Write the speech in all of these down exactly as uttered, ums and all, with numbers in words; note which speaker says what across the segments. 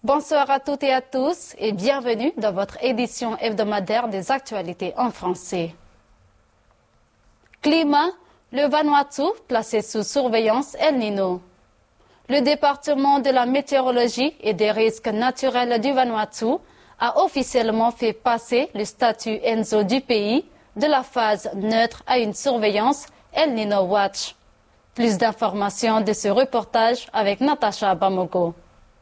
Speaker 1: Bonsoir à toutes et à tous et bienvenue dans votre édition hebdomadaire des actualités en français. Climat, le Vanuatu placé sous surveillance El Niño. Le département de la météorologie et des risques naturels du Vanuatu a officiellement fait passer le statut ENSO du pays de la phase neutre à une surveillance El Niño Watch. Plus d'informations de ce reportage avec Natacha Bamogo.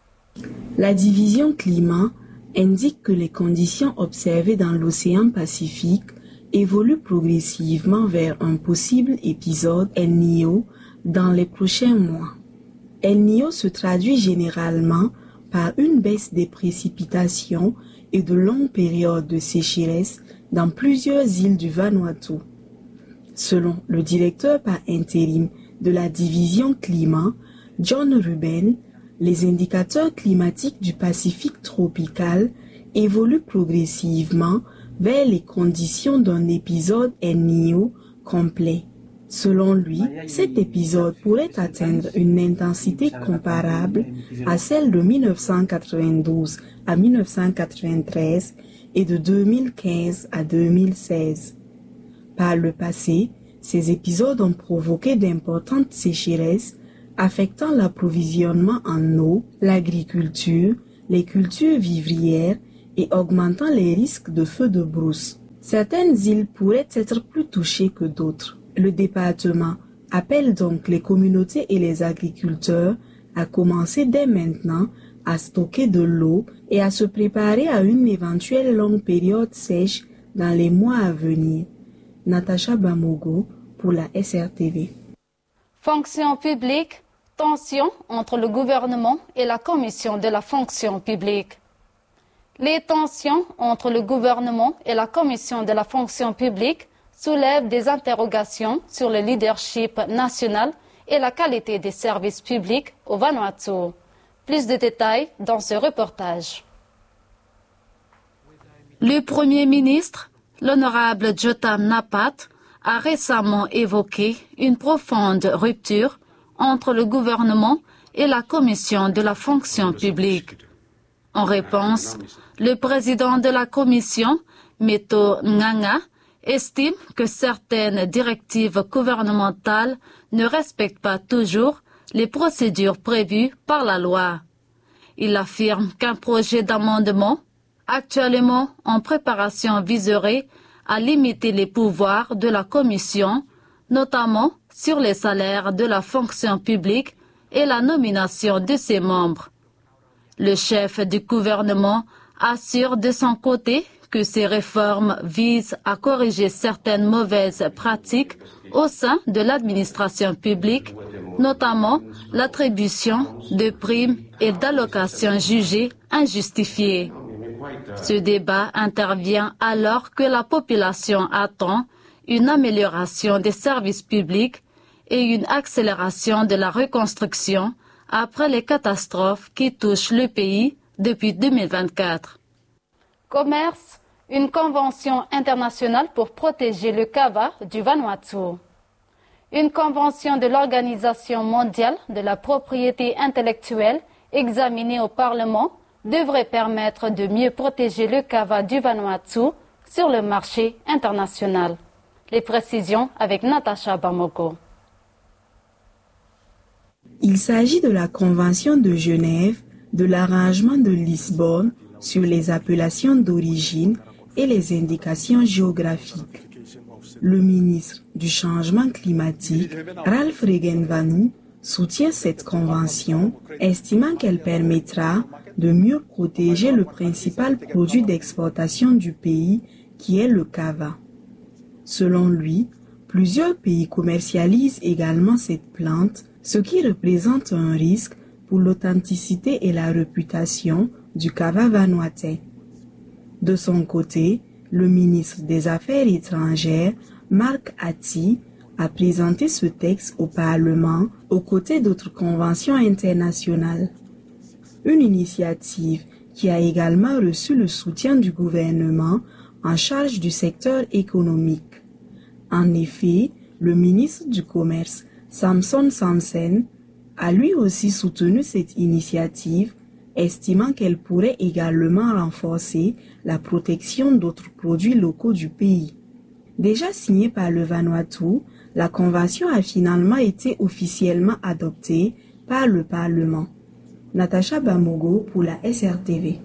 Speaker 2: La division climat indique que les conditions observées dans l'océan Pacifique évoluent progressivement vers un possible épisode El Niño dans les prochains mois. El Niño se traduit généralement par une baisse des précipitations et de longues périodes de sécheresse dans plusieurs îles du Vanuatu. Selon le directeur par intérim de la division climat, John Ruben, les indicateurs climatiques du Pacifique tropical évoluent progressivement vers les conditions d'un épisode El Niño complet. Selon lui, cet épisode pourrait atteindre une intensité comparable à celle de mille neuf cent quatre-vingt-douze à mille neuf cent quatre-vingt-treize et de deux mille quinze à deux mille seize. Par le passé, ces épisodes ont provoqué d'importantes sécheresses affectant l'approvisionnement en eau, l'agriculture, les cultures vivrières et augmentant les risques de feux de brousse. Certaines îles pourraient être plus touchées que d'autres. Le département appelle donc les communautés et les agriculteurs à commencer dès maintenant à stocker de l'eau et à se préparer à une éventuelle longue période sèche dans les mois à venir. Natacha Bamogo pour la S R T V.
Speaker 1: Fonction publique, tension entre le gouvernement et la commission de la fonction publique. Les tensions entre le gouvernement et la commission de la fonction publique soulèvent des interrogations sur le leadership national et la qualité des services publics au Vanuatu. Plus de détails dans ce reportage. Le Premier ministre, l'honorable Jotam Napat, a récemment évoqué une profonde rupture entre le gouvernement et la commission de la fonction publique. En réponse, le président de la commission, Meto Nganga, estime que certaines directives gouvernementales ne respectent pas toujours les procédures prévues par la loi. Il affirme qu'un projet d'amendement, actuellement en préparation, viserait à limiter les pouvoirs de la Commission, notamment sur les salaires de la fonction publique et la nomination de ses membres. Le chef du gouvernement assure de son côté que ces réformes visent à corriger certaines mauvaises pratiques au sein de l'administration publique, notamment l'attribution de primes et d'allocations jugées injustifiées. Ce débat intervient alors que la population attend une amélioration des services publics et une accélération de la reconstruction après les catastrophes qui touchent le pays depuis deux mille vingt-quatre. Commerce, une convention internationale pour protéger le kava du Vanuatu. Une convention de l'Organisation mondiale de la propriété intellectuelle examinée au Parlement devrait permettre de mieux protéger le kava du Vanuatu sur le marché international. Les précisions avec Natacha Bamogo.
Speaker 2: Il s'agit de la Convention de Genève, de l'arrangement de Lisbonne sur les appellations d'origine et les indications géographiques. Le ministre du Changement climatique, Ralph Regenvanu, soutient cette convention, estimant qu'elle permettra de mieux protéger le principal produit d'exportation du pays, qui est le kava. Selon lui, plusieurs pays commercialisent également cette plante, ce qui représente un risque pour l'authenticité et la réputation du kava vanuatais. De son côté, le ministre des Affaires étrangères, Mark Atti, a présenté ce texte au Parlement aux côtés d'autres conventions internationales. Une initiative qui a également reçu le soutien du gouvernement en charge du secteur économique. En effet, le ministre du Commerce, Samson Samsen, a lui aussi soutenu cette initiative estimant qu'elle pourrait également renforcer la protection d'autres produits locaux du pays. Déjà signée par le Vanuatu, la convention a finalement été officiellement adoptée par le Parlement. Natacha Bamogo pour la S R T V.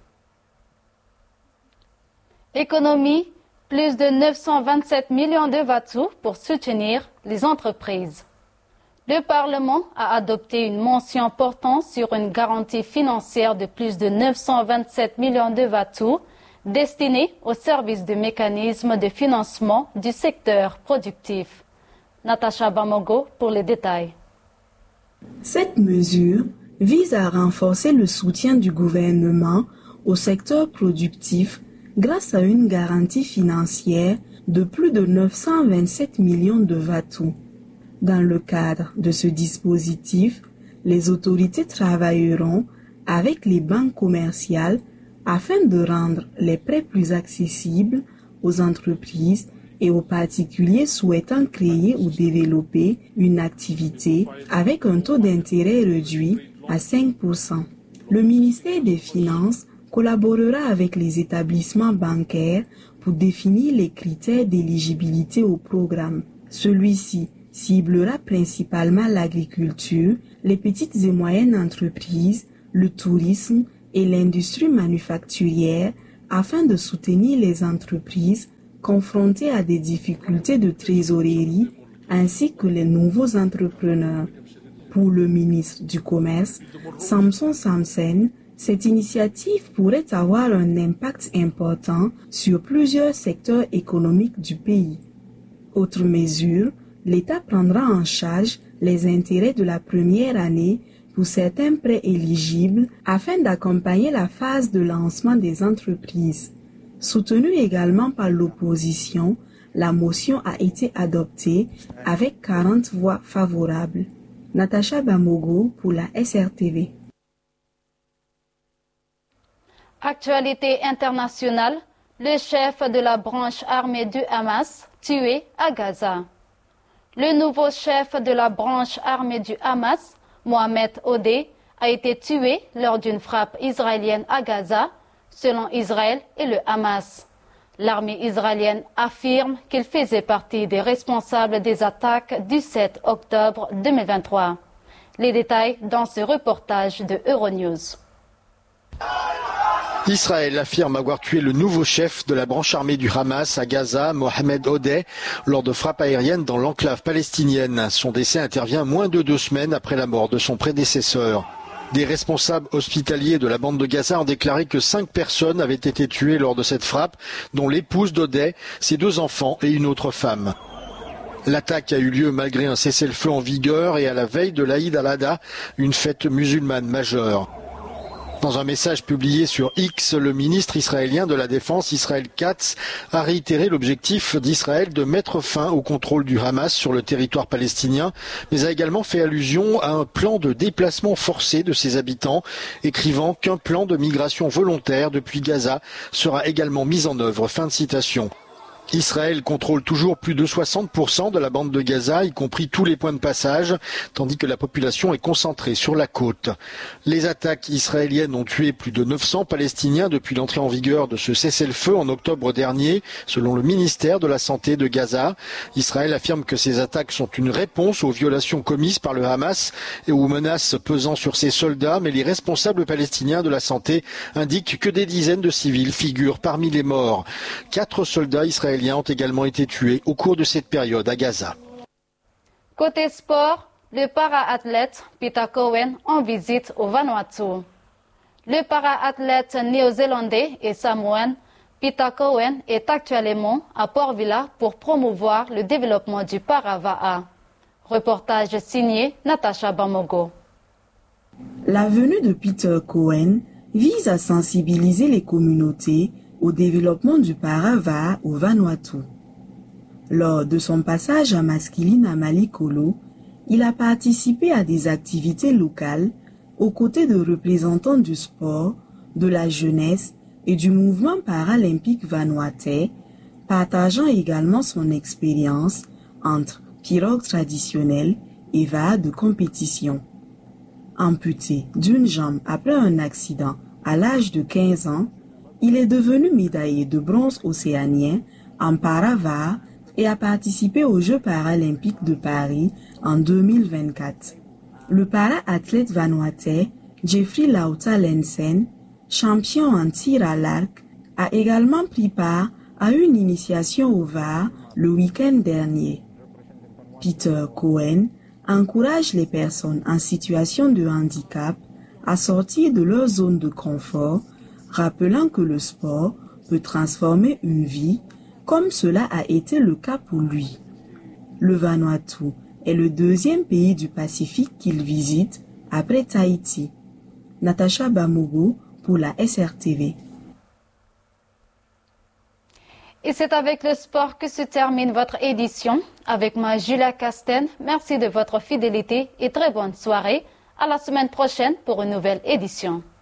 Speaker 1: Économie, plus de neuf cent vingt-sept millions de Vatu pour soutenir les entreprises. Le Parlement a adopté une mention portant sur une garantie financière de plus de neuf cent vingt-sept millions de Vatu destinée au service du mécanisme de financement du secteur productif. Natacha Bamogo pour les détails.
Speaker 2: Cette mesure vise à renforcer le soutien du gouvernement au secteur productif grâce à une garantie financière de plus de neuf cent vingt-sept millions de Vatu. Dans le cadre de ce dispositif, les autorités travailleront avec les banques commerciales afin de rendre les prêts plus accessibles aux entreprises et aux particuliers souhaitant créer ou développer une activité avec un taux d'intérêt réduit à cinq pour cent. Le ministère des Finances collaborera avec les établissements bancaires pour définir les critères d'éligibilité au programme. Celui-ci ciblera principalement l'agriculture, les petites et moyennes entreprises, le tourisme et l'industrie manufacturière afin de soutenir les entreprises confrontées à des difficultés de trésorerie ainsi que les nouveaux entrepreneurs. Pour le ministre du Commerce, Samson Samsen, cette initiative pourrait avoir un impact important sur plusieurs secteurs économiques du pays. Autre mesure, l'État prendra en charge les intérêts de la première année pour certains prêts éligibles afin d'accompagner la phase de lancement des entreprises. Soutenue également par l'opposition, la motion a été adoptée avec quarante voix favorables. Natacha Bamogo pour la S R T V.
Speaker 1: Actualité internationale, le chef de la branche armée du Hamas tué à Gaza. Le nouveau chef de la branche armée du Hamas, Mohamed Odeh, a été tué lors d'une frappe israélienne à Gaza, selon Israël et le Hamas. L'armée israélienne affirme qu'il faisait partie des responsables des attaques du sept octobre deux mille vingt-trois. Les détails dans ce reportage de Euronews.
Speaker 3: Israël affirme avoir tué le nouveau chef de la branche armée du Hamas à Gaza, Mohamed Odeh, lors de frappes aériennes dans l'enclave palestinienne. Son décès intervient moins de deux semaines après la mort de son prédécesseur. Des responsables hospitaliers de la bande de Gaza ont déclaré que cinq personnes avaient été tuées lors de cette frappe, dont l'épouse d'Odeh, ses deux enfants et une autre femme. L'attaque a eu lieu malgré un cessez-le-feu en vigueur et à la veille de l'Aïd al-Adha, une fête musulmane majeure. Dans un message publié sur X, le ministre israélien de la Défense, Israël Katz, a réitéré l'objectif d'Israël de mettre fin au contrôle du Hamas sur le territoire palestinien, mais a également fait allusion à un plan de déplacement forcé de ses habitants, écrivant qu'un plan de migration volontaire depuis Gaza sera également mis en œuvre. Fin de citation. Israël contrôle toujours plus de soixante pour cent de la bande de Gaza, y compris tous les points de passage, tandis que la population est concentrée sur la côte. Les attaques israéliennes ont tué plus de neuf cents Palestiniens depuis l'entrée en vigueur de ce cessez-le-feu en octobre dernier, selon le ministère de la Santé de Gaza. Israël affirme que ces attaques sont une réponse aux violations commises par le Hamas et aux menaces pesant sur ses soldats, mais les responsables palestiniens de la santé indiquent que des dizaines de civils figurent parmi les morts. Quatre soldats israéliens ont également été tués au cours de cette période à Gaza.
Speaker 1: Côté sport, le para-athlète Peter Cowan en visite au Vanuatu. Le para-athlète néo-zélandais et samoan Peter Cowan est actuellement à Port Vila pour promouvoir le développement du para-va'a. Reportage signé Natacha Bamogo.
Speaker 2: La venue de Peter Cowan vise à sensibiliser les communautés au développement du para-va'a au Vanuatu. Lors de son passage à Maskiline à Malikolo, il a participé à des activités locales aux côtés de représentants du sport, de la jeunesse et du mouvement paralympique vanuatais, partageant également son expérience entre pirogue traditionnelle et va'a de compétition. Amputé d'une jambe après un accident à l'âge de quinze ans, il est devenu médaillé de bronze océanien en para-var et a participé aux Jeux paralympiques de Paris en deux mille vingt-quatre. Le para-athlète vanuatais Jeffrey Lauta Lensen, champion en tir à l'arc, a également pris part à une initiation au V A R le week-end dernier. Peter Cohen encourage les personnes en situation de handicap à sortir de leur zone de confort, rappelant que le sport peut transformer une vie, comme cela a été le cas pour lui. Le Vanuatu est le deuxième pays du Pacifique qu'il visite après Tahiti. Natacha Bamogo pour la S R T V.
Speaker 1: Et c'est avec le sport que se termine votre édition. Avec moi, Julia Casten. Merci de votre fidélité et très bonne soirée. À la semaine prochaine pour une nouvelle édition.